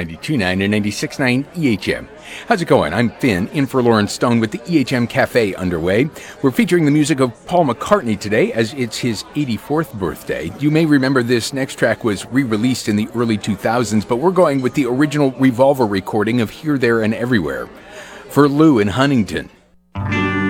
92.9 and 96.9 EHM. How's it going? I'm Finn, in for Lauren Stone with the EHM Cafe underway. We're featuring the music of Paul McCartney today as it's his 84th birthday. You may remember this next track was re-released in the early 2000s, but we're going with the original Revolver recording of Here, There, and Everywhere. For Lou in Huntington,